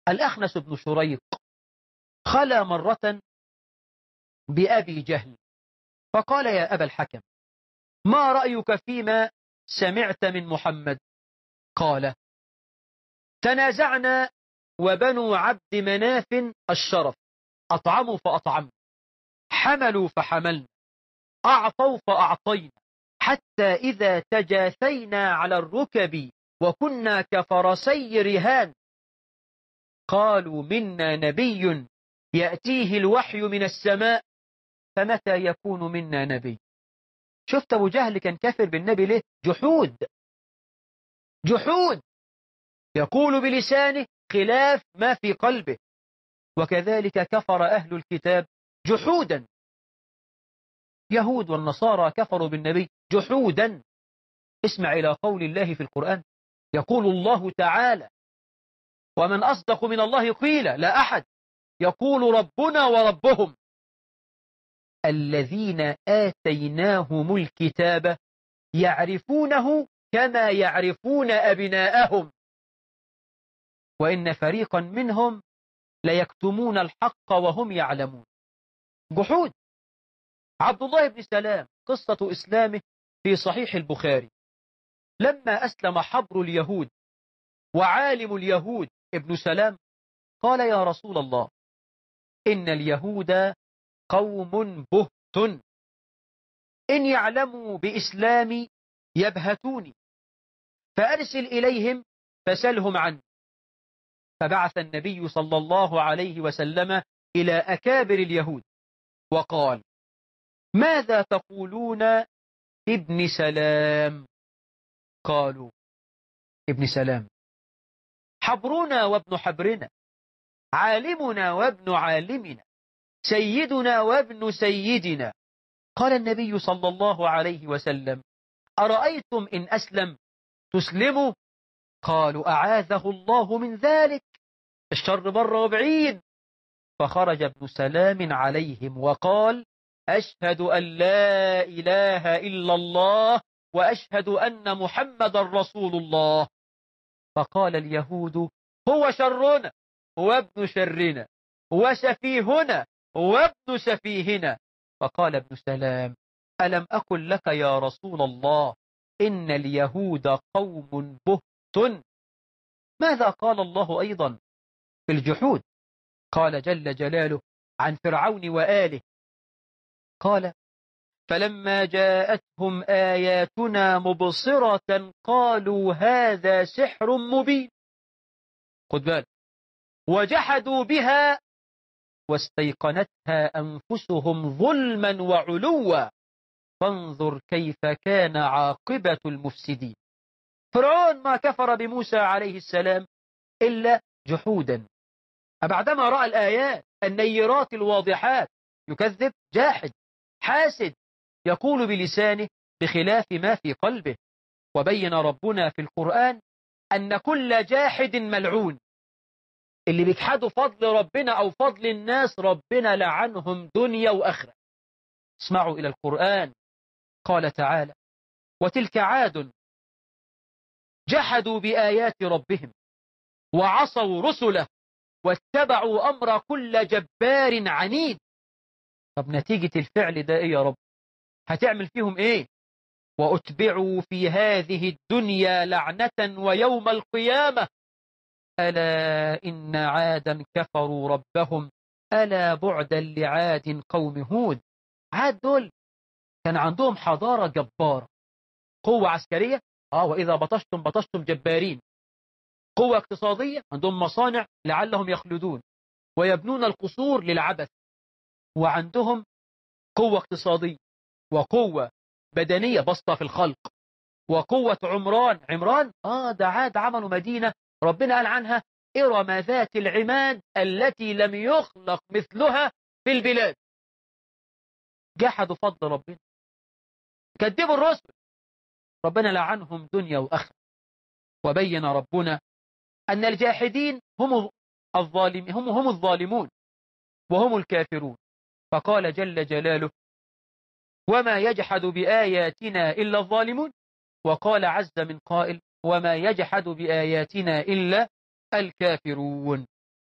الأخنس بن شريق خلى مرة بأبي جهل فقال يا أبا الحكم ما رأيك فيما سمعت من محمد؟ قال تنازعنا وبنو عبد مناف الشرف أطعموا فأطعمنا حملوا فحملنا أعطوا فأعطينا حتى إذا تجاثينا على الركب وكنا كفرسي رهان قالوا منا نبي يأتيه الوحي من السماء فمتى يكون منا نبي؟ شفت أبو جهل كان كافر بالنبي ليه؟ جحود يقول بلسانه خلاف ما في قلبه. وكذلك كفر أهل الكتاب جحودا. يهود والنصارى كفروا بالنبي جحودا. اسمع إلى قول الله في القرآن يقول الله تعالى ومن أصدق من الله قيلا لا أحد يقول ربنا وربهم الذين آتيناهم الكتاب يعرفونه كما يعرفون أبناءهم وإن فريقا منهم ليكتمون الحق وهم يعلمون. جحود. عبد الله بن سلام قصة إسلامه في صحيح البخاري لما أسلم حبر اليهود وعالم اليهود ابن سلام قال يا رسول الله إن اليهود قوم بهت إن يعلموا بإسلامي يبهتوني فأرسل إليهم فسلهم عني. فبعث النبي صلى الله عليه وسلم إلى أكابر اليهود وقال ماذا تقولون ابن سلام؟ قالوا ابن سلام حبرنا وابن حبرنا عالمنا وابن عالمنا سيدنا وابن سيدنا. قال النبي صلى الله عليه وسلم أرأيتم إن أسلم تسلموا؟ قالوا أعاذه الله من ذلك الشر بر وبعيد. فخرج ابن سلام عليهم وقال أشهد أن لا إله إلا الله وأشهد أن محمد رسول الله. فقال اليهود هو شرنا وابن شرنا وسفيهنا وابن سفيهنا. فقال ابن سلام ألم أقل لك يا رسول الله إن اليهود قوم بهت؟ ماذا قال الله أيضا في الجحود؟ قال جل جلاله عن فرعون وآله قال فلما جاءتهم آياتنا مبصرة قالوا هذا سحر مبين. خد بالك وجحدوا بها واستيقنتها أنفسهم ظلما وعلوا فانظر كيف كان عاقبة المفسدين. فرعون ما كفر بموسى عليه السلام إلا جحودا. بعدما رأى الآيات النيرات الواضحات يكذب جاحد حاسد يقول بلسانه بخلاف ما في قلبه. وبين ربنا في القرآن أن كل جاحد ملعون. اللي بيجحدوا فضل ربنا أو فضل الناس ربنا لعنهم دنيا وآخرة. اسمعوا إلى القرآن قال تعالى وتلك عاد جحدوا بآيات ربهم وعصوا رسله واتبعوا أمر كل جبار عنيد. طب نتيجة الفعل ده إيه يا رب؟ هتعمل فيهم إيه؟ وأتبعوا في هذه الدنيا لعنة ويوم القيامة ألا إن عادا كفروا ربهم ألا بعدا لعاد قوم هود. عاد دول كان عندهم حضارة جبارة قوة عسكرية وإذا بطشتم بطشتم جبارين. قوة اقتصادية عندهم مصانع لعلهم يخلدون ويبنون القصور للعبث. وعندهم قوة اقتصادية وقوة بدنية بسطة في الخلق وقوة عمران ده عاد عملوا مدينة ربنا قال عنها إرم ذات العماد التي لم يخلق مثلها في البلاد. جحدوا فضل ربنا كذبوا الرسل ربنا لعنهم دنيا وآخرة. وبين ربنا أن الجاحدين هم الظالمون وهم الكافرون. فقال جل جلاله وما يجحد بآياتنا إلا الظالمون. وقال عز من قائل وما يجحد بآياتنا إلا الكافرون.